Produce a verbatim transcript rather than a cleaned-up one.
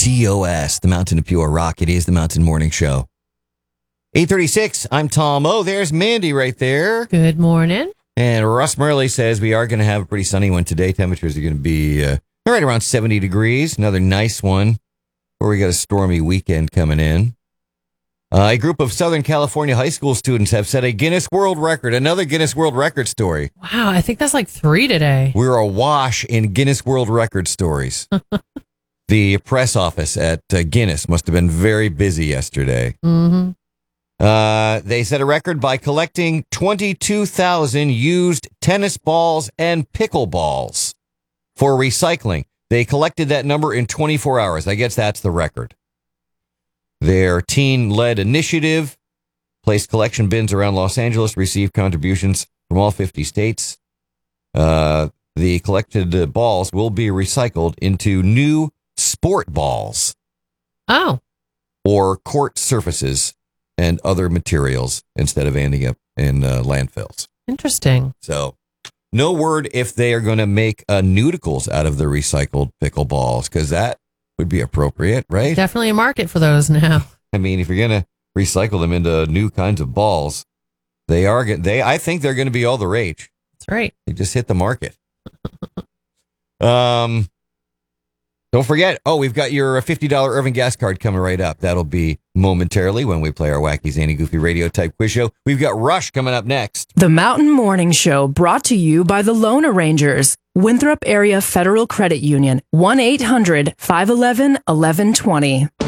C O S, the Mountain of Pure Rock. It is the Mountain Morning Show. eight thirty-six, I'm Tom. Oh, there's Mandy right there. Good morning. And Russ Murley says we are going to have a pretty sunny one today. Temperatures are going to be uh, right around seventy degrees. Another nice one. Or we got a stormy weekend coming in. Uh, a group of Southern California high school students have set a Guinness World Record. Another Guinness World Record story. Wow, I think that's like three today. We're awash in Guinness World Record stories. The press office at uh, Guinness must have been very busy yesterday. Mm-hmm. Uh, they set a record by collecting twenty-two thousand used tennis balls and pickleballs for recycling. They collected that number in twenty-four hours. I guess that's the record. Their teen-led initiative placed collection bins around Los Angeles, received contributions from all fifty states. Uh, the collected uh, balls will be recycled into new sport balls. Oh. Or court surfaces and other materials instead of ending up in uh, landfills. Interesting. So, no word if they are going to make uh, nudicles out of the recycled pickleballs, because that would be appropriate, right? Definitely a market for those now. I mean, if you're going to recycle them into new kinds of balls, they are get- they. I think they're going to be all the rage. That's right. They just hit the market. um, don't forget. Oh, we've got your fifty dollars Irving Gas card coming right up. That'll be momentarily when we play our wacky, zany, goofy radio type quiz show. We've got Rush coming up next. The Mountain Morning Show, brought to you by the Loan Arrangers, Winthrop Area Federal Credit Union, one eight hundred five one one eleven twenty.